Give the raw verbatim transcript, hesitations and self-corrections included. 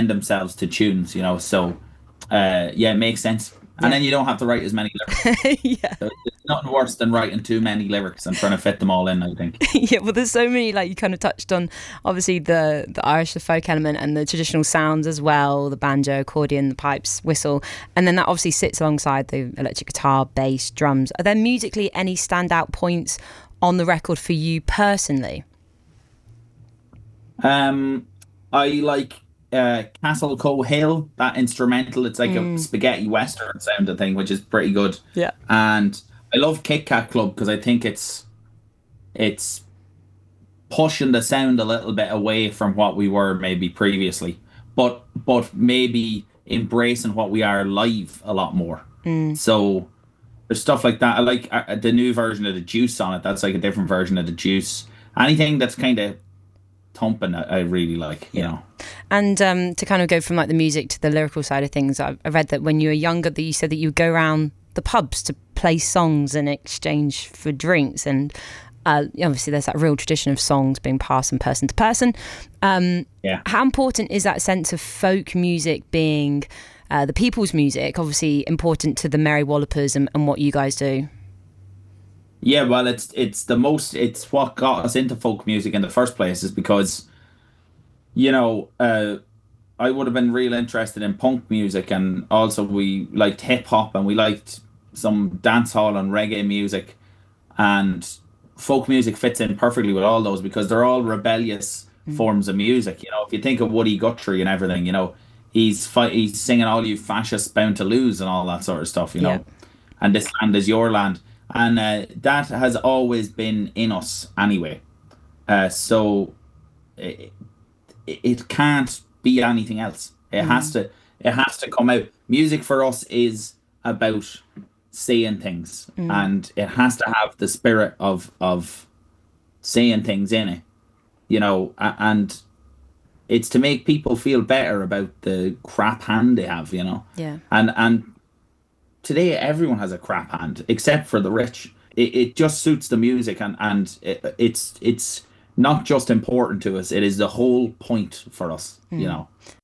lend themselves to tunes, you know. So uh, yeah, it makes sense. And Yeah. then you don't have to write as many lyrics. Yeah. So it's nothing worse than writing too many lyrics and trying to fit them all in, I think. Yeah, well, there's so many, like you kind of touched on, obviously the the Irish, the folk element, and the traditional sounds as well, the banjo, accordion, the pipes, whistle, and then that obviously sits alongside the electric guitar, bass, drums. Are there musically any standout points on the record for you personally? Um, I like uh, Castle Coe Hill, that instrumental. It's like a Mm, spaghetti western sounding thing, which is pretty good. yeah. And I love Kit Kat Club because I think it's it's pushing the sound a little bit away from what we were maybe previously, but but maybe embracing what we are live a lot more. Mm, So there's stuff like that. I like uh, the new version of the Juice on it. That's like a different version of the Juice. Anything that's kind of thumping, I, I really like. You yeah. know. And um, to kind of go from like the music to the lyrical side of things, I, I read that when you were younger, that you said that you would go around the pubs to play songs in exchange for drinks, and uh, obviously there's that real tradition of songs being passed from person to person. Um, Yeah. how important is that sense of folk music being uh, the people's music? Obviously important to the Merry Wallopers and, and what you guys do. Yeah, well, it's it's the most it's what got us into folk music in the first place is because, you know, uh I would have been real interested in punk music, and also we liked hip hop and we liked some dancehall and reggae music, and folk music fits in perfectly with all those because they're all rebellious Mm. forms of music. You know, if you think of Woody Guthrie and everything, you know, he's fight he's singing all you fascists bound to lose and all that sort of stuff, you Yeah. know. And this land is your land. And uh, that has always been in us anyway. Uh, so it, it can't be anything else. It has Mm. to it has to come out. Music for us is about saying things, Mm. and it has to have the spirit of of saying things in it, you know, a- and it's to make people feel better about the crap hand they have, you know. Yeah. And and today everyone has a crap hand except for the rich. It, it just suits the music, and and it, it's it's not just important to us, it is the whole point for us, you Mm. know.